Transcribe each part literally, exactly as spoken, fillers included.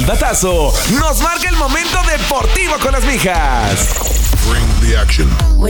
datazo nos marca el momento deportivo con las mijas. Bring the action.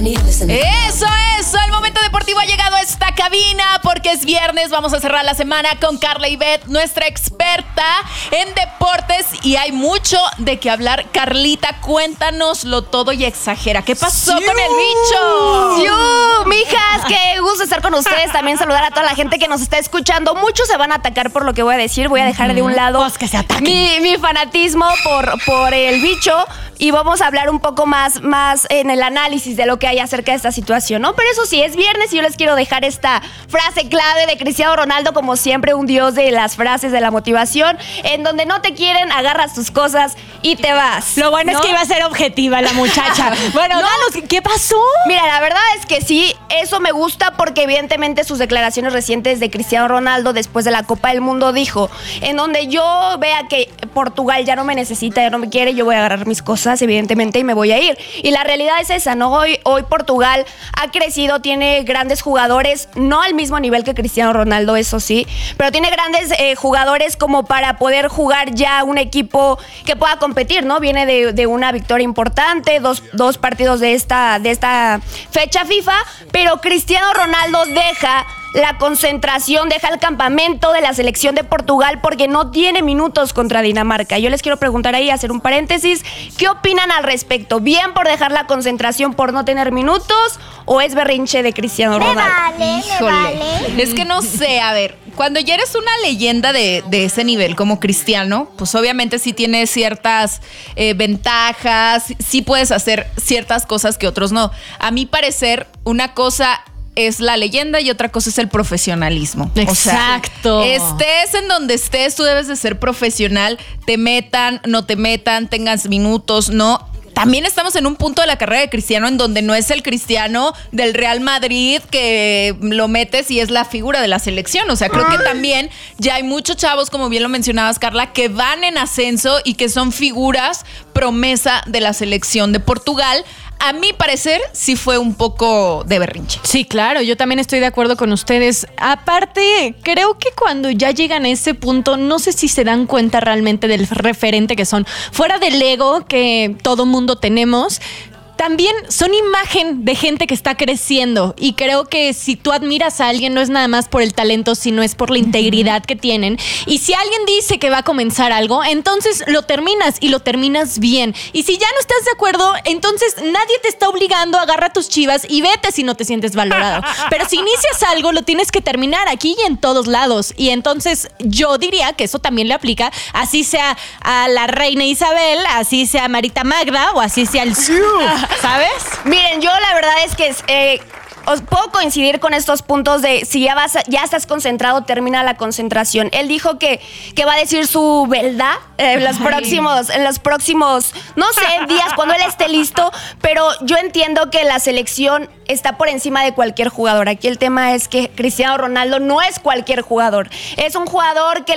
Eso, eso, el momento deportivo ha llegado a esta cabina porque es viernes, vamos a cerrar la semana con Carla Ivette, nuestra experta en deportes, y hay mucho de qué hablar. Carlita, cuéntanoslo todo y exagera. ¿Qué pasó ¡Siu! Con el bicho? ¡Siu! Mijas, qué gusto estar con ustedes. También saludar a toda la gente que nos está escuchando. Muchos se van a atacar por lo que voy a decir. Voy a dejar de un lado pues que se ataquen. mi, mi fanatismo por, por el bicho, y vamos a hablar un poco más, más en el análisis de lo que hay acerca de esta situación, ¿no? Pero eso sí, es viernes y yo les quiero dejar esta frase clave de Cristiano Ronaldo, como siempre, un dios de las frases de la motivación, en donde no te quieren, agarras tus cosas y te vas. Lo bueno ¿no? es que iba a ser objetiva la muchacha. Bueno, no, danos, ¿qué pasó? Mira, la verdad es que sí, eso me gusta porque evidentemente sus declaraciones recientes de Cristiano Ronaldo después de la Copa del Mundo dijo, en donde yo vea que Portugal ya no me necesita, ya no me quiere, yo voy a agarrar mis cosas, evidentemente, y me voy a ir. Y la realidad es esa, ¿no? Hoy, hoy Portugal ha crecido, tiene grandes jugadores, no al mismo nivel que Cristiano Ronaldo, eso sí, pero tiene grandes eh, jugadores como para poder jugar ya un equipo que pueda competir, ¿no? Viene de, de una victoria importante, dos, dos partidos de esta, de esta fecha FIFA, pero Cristiano Ronaldo deja la concentración, deja el campamento de la selección de Portugal porque no tiene minutos contra Dinamarca. Yo les quiero preguntar ahí, hacer un paréntesis, ¿qué opinan al respecto? ¿Bien por dejar la concentración por no tener minutos o es berrinche de Cristiano Ronaldo? Me vale, Híjole, me vale. es que no sé, a ver, cuando ya eres una leyenda de, de ese nivel como Cristiano, pues obviamente sí tienes ciertas eh, ventajas, sí puedes hacer ciertas cosas que otros no. A mi parecer, una cosa es la leyenda y otra cosa es el profesionalismo. Exacto. O sea, estés en donde estés, tú debes de ser profesional, te metan, no te metan, tengas minutos, no. También estamos en un punto de la carrera de Cristiano en donde no es el Cristiano del Real Madrid que lo metes y es la figura de la selección. O sea, creo que también ya hay muchos chavos, como bien lo mencionabas, Carla, que van en ascenso y que son figuras promesa de la selección de Portugal. A mi parecer, sí fue un poco de berrinche. Sí, claro, yo también estoy de acuerdo con ustedes. Aparte, creo que cuando ya llegan a ese punto, no sé si se dan cuenta realmente del referente que son. Fuera del ego que todo mundo tenemos, también son imagen de gente que está creciendo, y creo que si tú admiras a alguien no es nada más por el talento, sino es por la integridad que tienen. Y si alguien dice que va a comenzar algo, entonces lo terminas y lo terminas bien. Y si ya no estás de acuerdo, entonces nadie te está obligando, agarra tus chivas y vete si no te sientes valorado. Pero si inicias algo, lo tienes que terminar aquí y en todos lados. Y entonces yo diría que eso también le aplica, así sea a la reina Isabel, así sea a Marita Magda o así sea el... ¿Sabes? Miren, yo la verdad es que eh, os puedo coincidir con estos puntos de si ya vas a, ya estás concentrado, termina la concentración. Él dijo que, que va a decir su verdad eh, en los próximos, en los próximos, no sé, días cuando él esté listo, pero yo entiendo que la selección está por encima de cualquier jugador. Aquí el tema es que Cristiano Ronaldo no es cualquier jugador. Es un jugador que